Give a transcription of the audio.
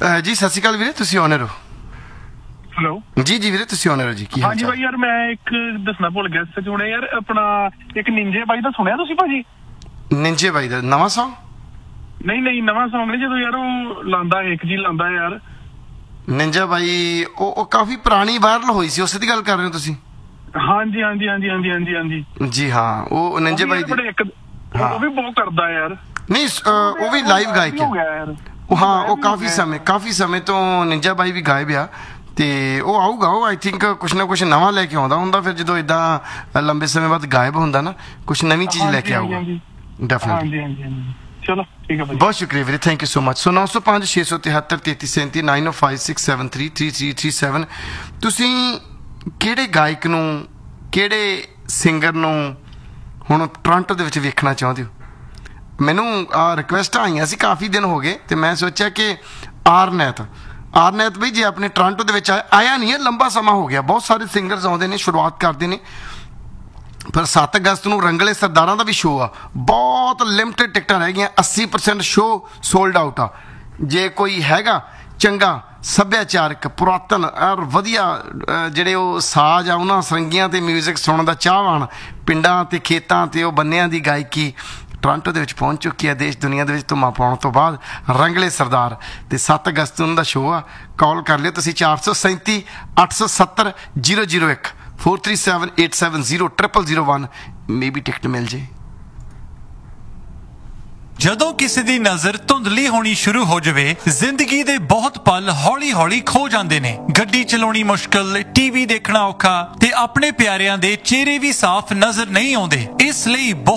ਜੀ ਸਤਿ ਸ਼੍ਰੀ ਅਕਾਲ ਵੀਰੇ, ਤੁਸੀਂ ਓਨਰ ਹੋ? ਹੈਲੋ ਜੀ ਜੀ ਵੀਰੇ, ਤੁਸੀਂ ਓਨਰ ਹੋ ਜੀ? ਕੀ ਹਾਲ ਹਾਂਜੀ ਚਾਲ? ਭਾਈ ਯਾਰ ਮੈਂ ਇੱਕ ਦੱਸਣਾ ਭੁੱਲ ਗਿਆ ਸੱਚ ਹੁਣੇ ਯਾਰ, ਆਪਣਾ ਇੱਕ ਨਿੰਜੇ ਬਾਈ ਦਾ ਸੁਣਿਆ ਤੁਸੀਂ ਭਾਜੀ? ਨਿੰਜੇ ਬਾਈ ਦਾ ਨਵਾਂ ਸੌਂਗ? ਨਹੀਂ ਨਵਾਂ ਸੌਂਗ ਨਹੀਂ, ਜਦੋਂ ਯਾਰ ਉਹ ਲਾਂਦਾ ਇੱਕ ਜੀ ਲਾਂਦਾ ਯਾਰ ਨਿੰਜਾ ਬਾਈ ਉਹ ਕਾਫੀ ਪੁਰਾਣੀ ਵਾਇਰਲ ਹੋਈ ਸੀ, ਉਸੇ ਦੀ ਗੱਲ ਕਰ ਰਹੇ ਹੋ ਤੁਸੀਂ? ਹਾਂਜੀ ਜੀ ਹਾਂ, ਉਹ ਨਿੰਜੇ ਬਾਈ ਦੀ ਉਹ ਵੀ ਬਹੁਤ ਕਰਦਾ ਯਾਰ। ਨਹੀਂ ਉਹ ਵੀ ਲਾਈਵ ਗਾਇਕ ਹੋ ਗਿਆ ਹੈ ਯਾਰ ਉਹ। ਹਾਂ ਉਹ ਕਾਫੀ ਸਮੇਂ ਤੋਂ ਨਿੰਜਾ ਬਾਈ ਵੀ ਗਾਇਬ ਆ, ਤੇ ਉਹ ਆਊਗਾ। ਉਹ ਆਈ ਥਿੰਕ ਕੁਛ ਨਾ ਕੁਛ ਨਵਾਂ ਲੈ ਕੇ ਆਉਂਦਾ ਹੁੰਦਾ, ਫਿਰ ਜਦੋਂ ਇਦਾਂ ਲੰਬੇ ਸਮੇਂ ਬਾਅਦ ਗਾਇਬ ਹੁੰਦਾ ਨਾ, ਕੁਛ ਨਵੀਂ ਚੀਜ਼ ਲੈ ਕੇ ਆਊਗਾ ਡੈਫੀਨਿਟਲੀ। ਹਾਂਜੀ ਚਲੋ ਠੀਕ ਹੈ ਭਾਈ, ਬਹੁਤ ਸ਼ੁਕਰੀਆ ਵੀਰੇ, ਥੈਂਕ ਯੂ ਸੋ ਮਚ। ਸੋ 905 673 3337 9056733337। ਤੁਸੀਂ ਕਿਹੜੇ ਗਾਇਕ ਨੂੰ, ਕਿਹੜੇ ਸਿੰਗਰ ਨੂੰ ਹੁਣ ਟੋਰਾਂਟੋ ਦੇ ਵਿੱਚ ਵੇਖਣਾ ਚਾਹੁੰਦੇ ਹੋ? ਮੈਨੂੰ ਰਿਕੁਐਸਟਾਂ ਆਈਆਂ ਸੀ, ਕਾਫੀ ਦਿਨ ਹੋ ਗਏ, ਤੇ ਮੈਂ ਸੋਚਿਆ ਕਿ ਆਰਨੈਤ ਵੀ ਜੇ ਆਪਣੇ ਟੋਰਾਂਟੋ ਦੇ ਵਿੱਚ ਆਇਆ ਨਹੀਂ ਹੈ, ਲੰਬਾ ਸਮਾਂ ਹੋ ਗਿਆ। ਬਹੁਤ ਸਾਰੇ ਸਿੰਗਰਸ ਆਉਂਦੇ ਨੇ, ਸ਼ੁਰੂਆਤ ਕਰਦੇ ਨੇ, ਪਰ 7 ਅਗਸਤ ਨੂੰ ਰੰਗਲੇ ਸਰਦਾਰਾਂ ਦਾ ਵੀ ਸ਼ੋਅ ਆ। ਬਹੁਤ ਲਿਮਟਿਡ ਟਿਕਟਾਂ ਰਹਿ ਗਈਆਂ, 80% ਸ਼ੋਅ ਸੋਲਡ ਆਊਟ ਆ। ਜੇ ਕੋਈ ਹੈਗਾ ਚੰਗਾ ਸੱਭਿਆਚਾਰਕ ਪੁਰਾਤਨ ਔਰ ਵਧੀਆ ਜਿਹੜੇ ਉਹ ਸਾਜ਼ ਆ, ਉਹਨਾਂ ਸਰੰਗੀਆਂ ਤੇ ਮਿਊਜ਼ਿਕ ਸੁਣਨ ਦਾ ਚਾਹਵਾਨ, ਪਿੰਡਾਂ ਤੇ ਖੇਤਾਂ ਤੇ ਉਹ ਬੰਨਿਆਂ ਦੀ ਗਾਇਕੀ ਟੋਰਾਂਟੋ ਦੇ ਵਿੱਚ ਪਹੁੰਚ ਚੁੱਕੀ ਹੈ। ਦੇਸ਼ ਦੁਨੀਆ ਦੇ ਵਿੱਚ ਧੁੰਮਾਂ ਪਾਉਣ ਤੋਂ ਬਾਅਦ ਰੰਗਲੇ ਸਰਦਾਰ, ਤੇ 7 ਅਗਸਤ ਨੂੰ ਦਾ ਸ਼ੋਅ ਆ। ਕਾਲ ਕਰ ਲਿਓ ਤੁਸੀਂ 437 870 001 437 870 0001, ਮੇਬੀ ਟਿਕਟ ਮਿਲ ਜੇ। ਜਦੋਂ ਕਿਸੇ ਦੀ ਨਜ਼ਰ ਧੁੰਦਲੀ ਹੋਣੀ ਸ਼ੁਰੂ ਹੋ ਜਾਵੇ, ਜ਼ਿੰਦਗੀ ਦੇ ਬਹੁਤ ਪਲ ਹੌਲੀ-ਹੌਲੀ ਖੋ ਜਾਂਦੇ ਨੇ। ਗੱਡੀ ਚਲਾਉਣੀ ਮੁਸ਼ਕਲ, ਟੀਵੀ ਦੇਖਣਾ ਔਖਾ, ਤੇ ਆਪਣੇ ਪਿਆਰਿਆਂ ਦੇ ਚਿਹਰੇ ਵੀ ਸਾਫ਼ ਨਜ਼ਰ ਨਹੀਂ ਆਉਂਦੇ। ਇਸ ਲਈ